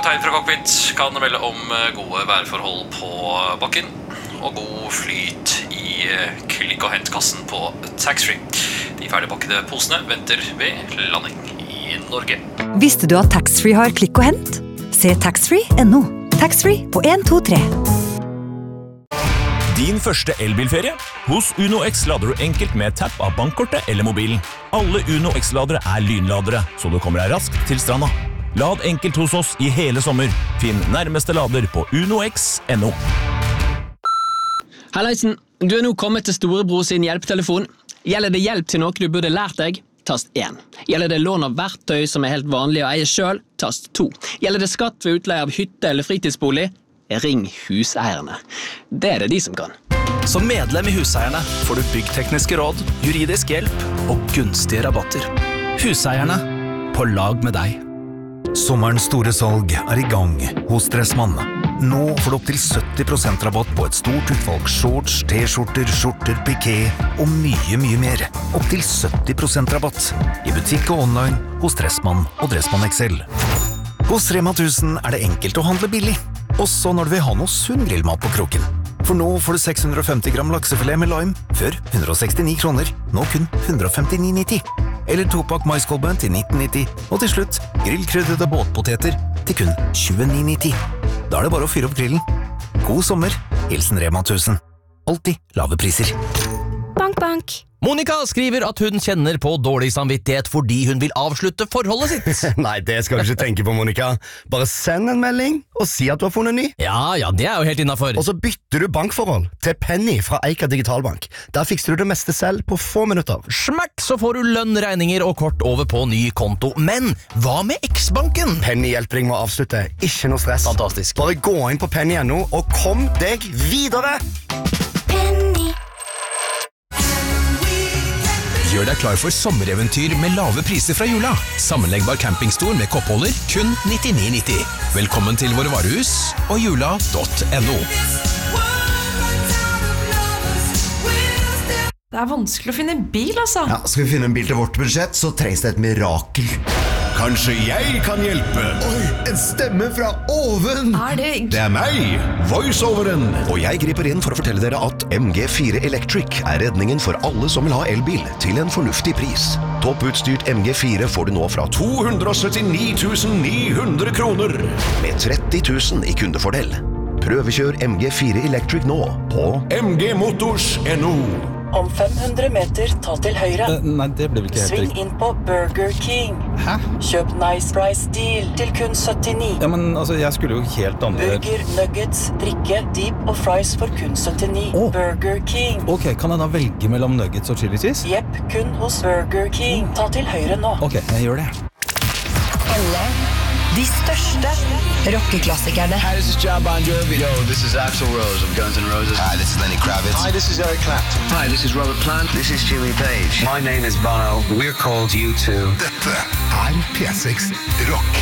kaptein fra cockpit kan melde om gode værforhold på bakken og god flyt i klikk- og hentkassen på taxfree. De ferdigpakkede posene venter ved landing i Norge. Visste du at taxfree har klikk og hent? Se taxfree.no. Taxfree på 1, 2, 3. Din første elbilferie? Hos Uno X lader du enkelt med tapp av bankkortet eller mobilen. Alle Uno X-ladere er lynladere, så du kommer deg raskt til stranda. Lad enkelt hos oss i hele sommer. Finn nærmeste lader på unox.no. Halleisen, du er nå kommet til Storebror sin hjelpetelefon. Gjelder det hjelp til noe du burde lært deg? Tast 1. Gjelder det lån av verktøy som er helt vanlig å eie selv? Tast 2. Gjelder det skatt ved utleie av hytte eller fritidsbolig? Ring huseierne. Det er det de som kan. Som medlem i Huseierne får du byggtekniske råd, juridisk hjelp og gunstige rabatter. Huseierne, på lag med deg. Sommerens store salg er i gang hos Dressmann. Nå får du opp til 70% rabatt på et stort utvalg shorts, t-skjorter, skjorter, piké og mye mer. Opp til 70% rabatt i butikk og online hos Dressmann og Dressmann XL. Hos Rema 1000 er det enkelt å handle billig, også når du vil ha noe sunn grillmat på kroken. For nå får du 650 gram laksefilet med lime, før 169 kroner, nå kun 159,90. Eller 2-pakk maiskolbe til 19,90. Og til slutt, grillkrydrede båtpoteter til kun 29,90. Da er det bare å fyre opp grillen. God sommer, hilsen Rema 1000. Alltid lave priser. Bank, bank. Monica skriver at hun kjenner på dårlig samvittighet fordi hun vil avslutte forholdet sitt. Nei, det skal du ikke tenke på, Monica. Bare send en melding og si at du har funnet ny. Ja, det er jo helt innenfor. Og så bytter du bankforhold til Penny fra Eika Digitalbank. Der fikser du det meste selv på få minutter. Smakk, så får du lønn, regninger og kort over på ny konto. Men hva med X-banken? Penny hjelper deg med å avslutte. Ikke noe stress. Fantastisk. Bare gå inn på Penny.no og kom deg videre! Gjør deg klar for sommereventyr med lave priser fra Jula. Sammenleggbar campingstol med koppholder, kun 99,90. Velkommen til våre varehus og jula.no. Det er vanskelig å finne en bil, altså. Ja, skal vi finne en bil til vårt budsjett, så trengs det et mirakel. Kanskje jeg kan hjelpe? Oi, en stemme fra oven! Det er meg, voiceoveren. Og jeg griper inn for å fortelle dere at MG4 Electric er redningen for alle som vil ha elbil til en fornuftig pris. Topputstyrt MG4 får du nå fra 279.900 kroner. Med 30 000 i kundefordel. Prøvekjør MG4 Electric nå på mgmotors.no. Om 500 meter, ta til høyre. Nei, det blir vel ikke helt Sving riktig. inn på Burger King. Hæ? Kjøp Nice Price Deal til kun 79. Ja, men altså, jeg skulle jo helt andre... Burger, nuggets, drikke, dip og fries for kun 79. Burger King. Ok, kan jeg da velge mellom nuggets og chili cheese? Jepp, kun hos Burger King. Ta til høyre nå. Ok, jeg gjør det. Eller de største rockeklassikerne. Hi, this is John Bon Jovi. Yo, this is Axl Rose of Guns N' Roses. Hi, this is Lenny Kravitz. Hi, this is Eric Clapton. Hi, this is Robert Plant. This is Jimmy Page. My name is Bono. We're called U2. Dette er P6 Rock.